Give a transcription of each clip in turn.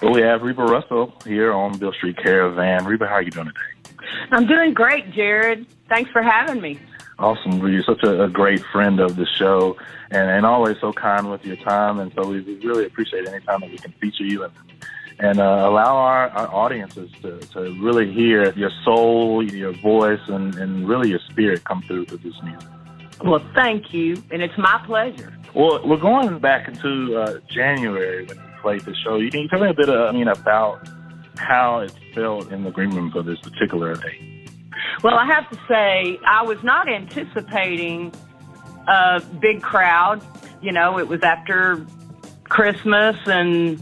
Well, we have Reba Russell here on Beale Street Caravan. Reba, how are you doing today? I'm doing great, Jared. Thanks for having me. Awesome. You're such a great friend of the show and always so kind with your time. And so we really appreciate any time that we can feature you and allow our audiences to really hear your soul, your voice, and really your spirit come through this music. Well, thank you, and it's my pleasure. Well, we're going back into January when you played the show. Can you tell me a bit about how it felt in the green room for this particular day? Well, I have to say, I was not anticipating a big crowd. You know, it was after Christmas, and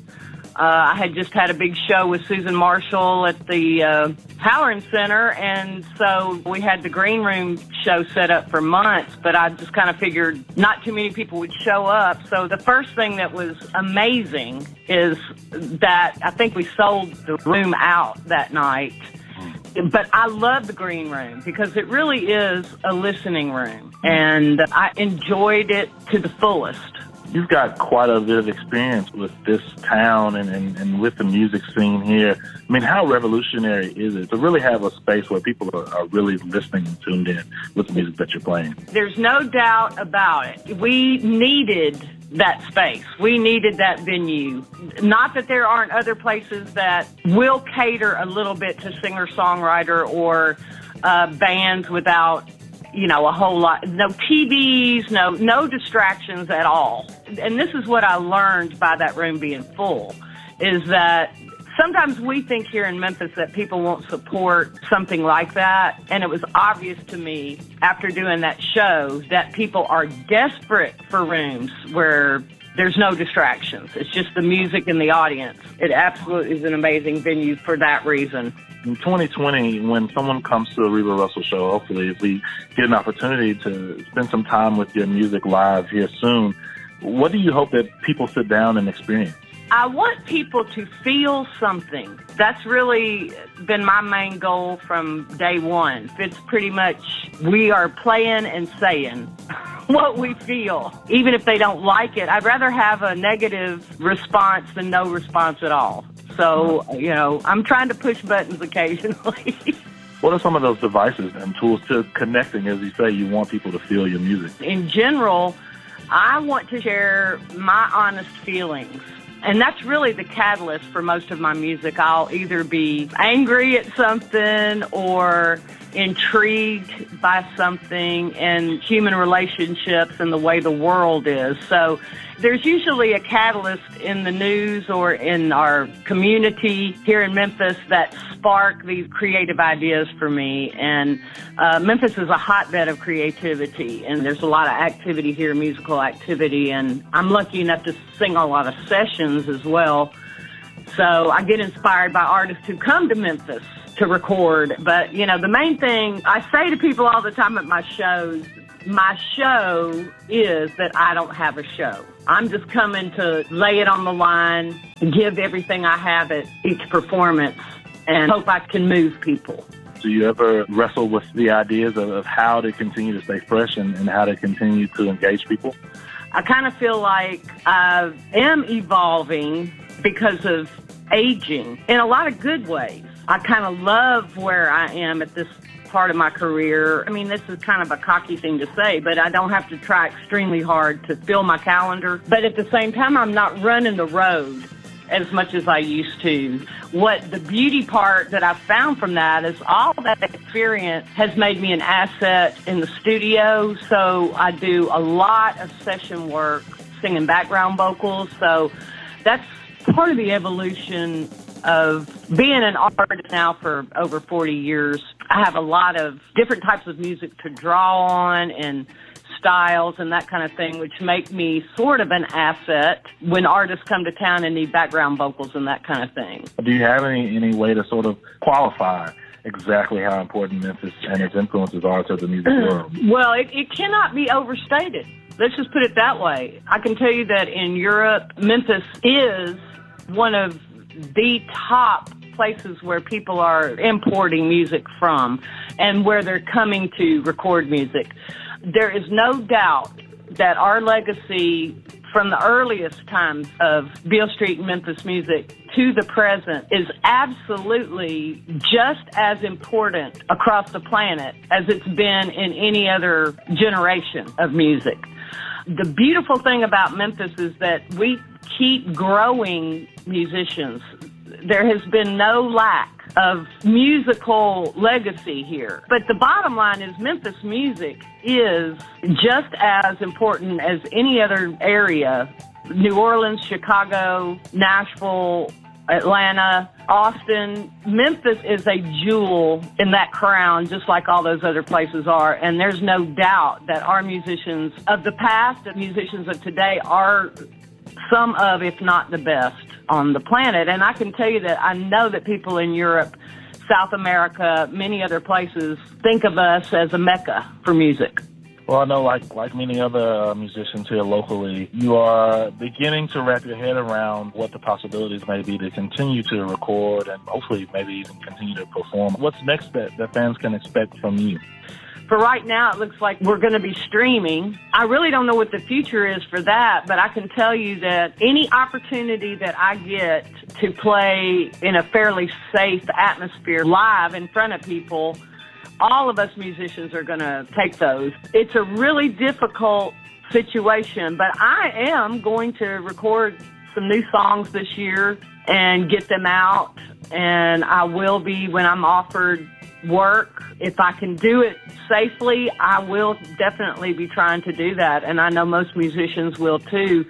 I had just had a big show with Susan Marshall at the Halloran Center, and so we had the green room show set up for months, but I just kind of figured not too many people would show up. So the first thing that was amazing is that I think we sold the room out that night. But I love the green room because it really is a listening room, and I enjoyed it to the fullest. You've got quite a bit of experience with this town and with the music scene here. I mean, how revolutionary is it to really have a space where people are really listening and tuned in with the music that you're playing? There's no doubt about it. We needed that space. We needed that venue. Not that there aren't other places that will cater a little bit to singer-songwriter or bands without, a whole lot, no TVs, no distractions at all. And this is what I learned by that room being full, is that sometimes we think here in Memphis that people won't support something like that. And it was obvious to me after doing that show that people are desperate for rooms where there's no distractions. It's just the music and the audience. It absolutely is an amazing venue for that reason. In 2020, when someone comes to the Reba Russell show, hopefully if we get an opportunity to spend some time with your music live here soon, what do you hope that people sit down and experience? I want people to feel something. That's really been my main goal from day one. It's pretty much we are playing and saying what we feel. Even if they don't like it, I'd rather have a negative response than no response at all. So, I'm trying to push buttons occasionally. What are some of those devices and tools to connecting, as you say, you want people to feel your music? In general, I want to share my honest feelings. And that's really the catalyst for most of my music. I'll either be angry at something or intrigued by something and human relationships and the way the world is. So there's usually a catalyst in the news or in our community here in Memphis that spark these creative ideas for me. And Memphis is a hotbed of creativity, and there's a lot of activity here, musical activity, and I'm lucky enough to sing a lot of sessions as well. So I get inspired by artists who come to Memphis to record. But, the main thing I say to people all the time at my shows, my show is that I don't have a show. I'm just coming to lay it on the line, give everything I have at each performance, and hope I can move people. Do you ever wrestle with the ideas of how to continue to stay fresh and how to continue to engage people? I kind of feel like I am evolving because of aging in a lot of good ways. I kind of love where I am at this part of my career. I mean, this is kind of a cocky thing to say, but I don't have to try extremely hard to fill my calendar. But at the same time, I'm not running the road as much as I used to. What the beauty part that I found from that is all that experience has made me an asset in the studio. So I do a lot of session work, singing background vocals. So that's part of the evolution of being an artist now for over 40 years. I have a lot of different types of music to draw on and styles and that kind of thing, which make me sort of an asset when artists come to town and need background vocals and that kind of thing. Do you have any way to sort of qualify exactly how important Memphis and its influences are to the music world? Well, it cannot be overstated. Let's just put it that way. I can tell you that in Europe, Memphis is one of the top places where people are importing music from and where they're coming to record music. There is no doubt that our legacy from the earliest times of Beale Street and Memphis music to the present is absolutely just as important across the planet as it's been in any other generation of music. The beautiful thing about Memphis is that we keep growing musicians. There has been no lack of musical legacy here. But the bottom line is Memphis music is just as important as any other area. New Orleans, Chicago, Nashville, Atlanta, Austin. Memphis is a jewel in that crown, just like all those other places are. And there's no doubt that our musicians of the past and musicians of today are some of, if not the best on the planet. And I can tell you that I know that people in Europe, South America, many other places think of us as a mecca for music. Well, I know like many other musicians here locally, you are beginning to wrap your head around what the possibilities may be to continue to record and hopefully maybe even continue to perform. What's next that fans can expect from you? For right now, it looks like we're going to be streaming. I really don't know what the future is for that, but I can tell you that any opportunity that I get to play in a fairly safe atmosphere live in front of people, all of us musicians are going to take those. It's a really difficult situation, but I am going to record some new songs this year and get them out, and I will be when I'm offered work. If I can do it safely, I will definitely be trying to do that, and I know most musicians will too.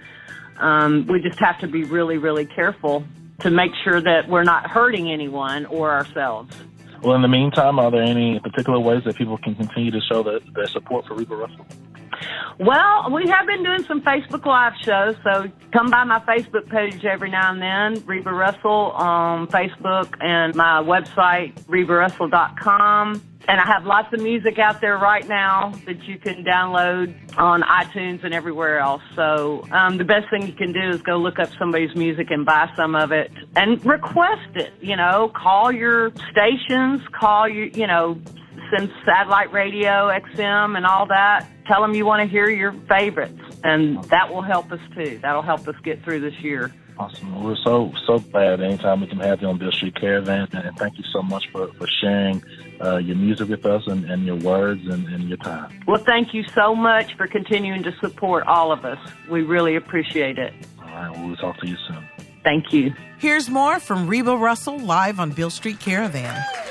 We just have to be really, really careful to make sure that we're not hurting anyone or ourselves. Well, in the meantime, are there any particular ways that people can continue to show their support for Reba Russell? Well, we have been doing some Facebook Live shows, so come by my Facebook page every now and then, Reba Russell on Facebook, and my website, RebaRussell.com. And I have lots of music out there right now that you can download on iTunes and everywhere else. So the best thing you can do is go look up somebody's music and buy some of it and request it. You know, call your stations, send satellite radio, XM, and all that. Tell them you want to hear your favorites, and that will help us too. That'll help us get through this year. Awesome. We're so glad anytime we can have you on Beale Street Caravan, and thank you so much for sharing your music with us and your words and your time. Well, thank you so much for continuing to support all of us. We really appreciate it. All right. We'll talk to you soon. Thank you. Here's more from Reba Russell live on Beale Street Caravan.